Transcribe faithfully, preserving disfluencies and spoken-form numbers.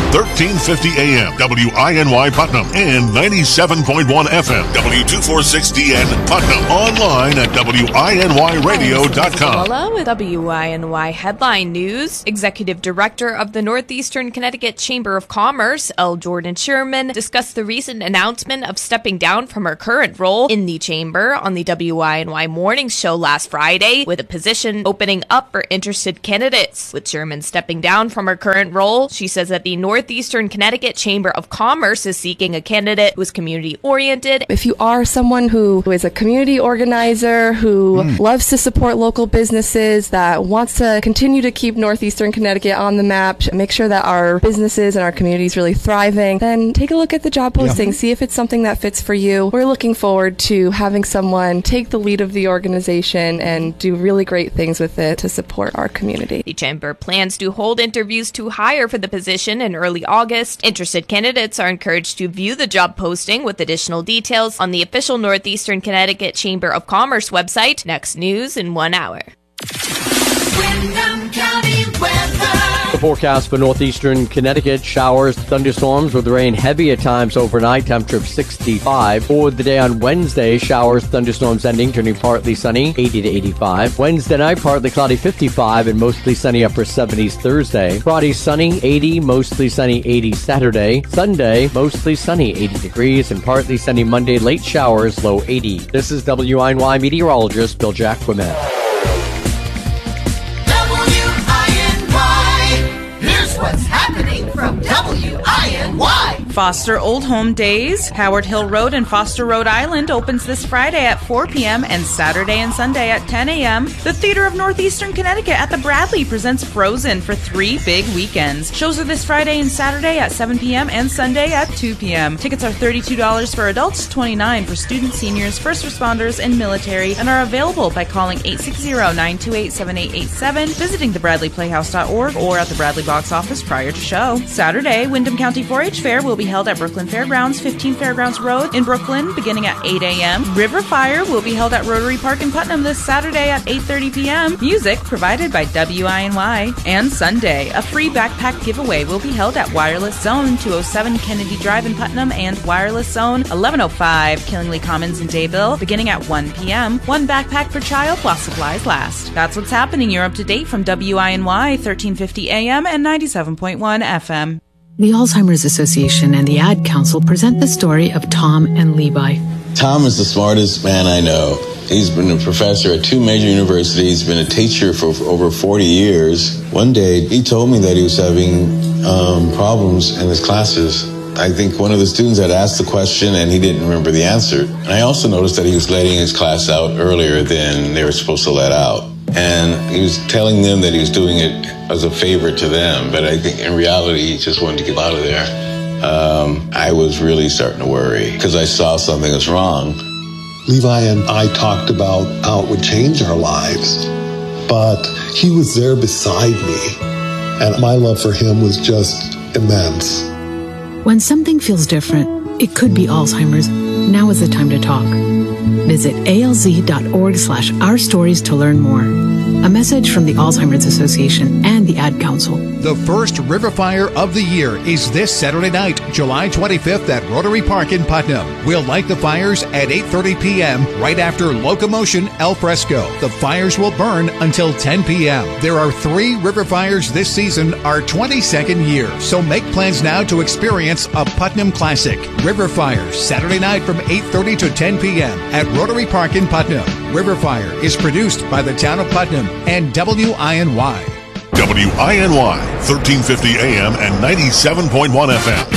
thirteen fifty A M, W I N Y Putnam, and ninety-seven point one F M, W two forty-six D N Putnam. Online at W I N Y radio dot com. Hello with W I N Y Headline News. Executive Director of the Northeastern Connecticut Chamber of Commerce, L. Jordan Sherman, discussed the recent announcement of stepping down from her current role in the chamber on the W I N Y Morning Show last Friday, with a position opening up for interested candidates. With Sherman stepping down from her current role, she says that the Northeastern Connecticut Chamber of Commerce is seeking a candidate who is community-oriented. If you are someone who is a community organizer, who mm. loves to support local businesses, that wants to continue to keep Northeastern Connecticut on the map, make sure that our businesses and our community is really thriving, then take a look at the job posting, yeah. see if it's something that fits for you. We're looking forward to having someone take the lead of the organization and do really great things with it to support our community. The chamber plans to hold interviews to hire for the position in early August. Interested candidates are encouraged to view the job posting with additional details on the official Northeastern Connecticut Chamber of Commerce website. Next news in one hour. Windham County weather. The forecast for northeastern Connecticut: showers, thunderstorms with rain heavy at times overnight, temperature of sixty-five. For the day on Wednesday, showers, thunderstorms ending, turning partly sunny, eighty to eighty-five. Wednesday night, partly cloudy, fifty-five, and mostly sunny, upper seventies Thursday. Friday, sunny, eighty, mostly sunny, eighty Saturday. Sunday, mostly sunny, eighty degrees, and partly sunny Monday, late showers, low eighty. This is W I N Y meteorologist Bill Jacquemin. What's happening from W I N Y? Foster Old Home Days, Howard Hill Road in Foster, Rhode Island opens this Friday at four p.m. and Saturday and Sunday at ten a.m. The Theater of Northeastern Connecticut at the Bradley presents Frozen for three big weekends. Shows are this Friday and Saturday at seven p.m. and Sunday at two p.m. Tickets are thirty-two dollars for adults, twenty-nine dollars for students, seniors, first responders, and military, and are available by calling eight six zero, nine two eight, seven eight eight seven, visiting the bradley playhouse dot org, or at the Bradley box office prior to show. Saturday, Windham County four H Fair will be held at Brooklyn Fairgrounds, fifteen Fairgrounds Road in Brooklyn, beginning at eight a.m. River Fire will be held at Rotary Park in Putnam this Saturday at eight thirty p.m. Music provided by W I N Y. And Sunday, a free backpack giveaway will be held at Wireless Zone, two oh seven Kennedy Drive in Putnam, and Wireless Zone, eleven oh five Killingly Commons in Dayville, beginning at one p.m. One backpack per child while supplies last. That's what's happening. You're up to date from W I N Y, thirteen fifty A M and ninety-seven point one F M. The Alzheimer's Association and the Ad Council present the story of Tom and Levi. Tom is the smartest man I know. He's been a professor at two major universities, been a teacher for over forty years. One day, he told me that he was having um, problems in his classes. I think one of the students had asked the question and he didn't remember the answer. And I also noticed that he was letting his class out earlier than they were supposed to let out. And he was telling them that he was doing it as a favor to them, but I think in reality he just wanted to get out of there. Um, I was really starting to worry because I saw something was wrong. Levi and I talked about how it would change our lives, but he was there beside me, and my love for him was just immense. When something feels different, it could be Alzheimer's. Now is the time to talk. Visit alz.org slash our stories to learn more. A message from the Alzheimer's Association and the Ad Council. The first River Fire of the year is this Saturday night, July twenty-fifth at Rotary Park in Putnam. We'll light the fires at eight thirty p.m. right after Locomotion Al Fresco. The fires will burn until ten p.m. There are three River Fires this season, our twenty-second year. So make plans now to experience a Putnam classic. River Fires, Saturday night from eight thirty to ten p.m. at Rotary Park in Putnam. River Fire is produced by the town of Putnam and W I N Y. W I N Y, thirteen fifty A M and ninety-seven point one F M.